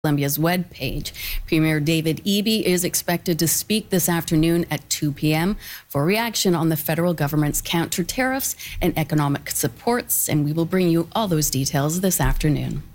Columbia's webpage. Premier David Eby is expected to speak this afternoon at 2 p.m. for reaction on the federal government's counter tariffs and economic supports, and we will bring you all those details this afternoon.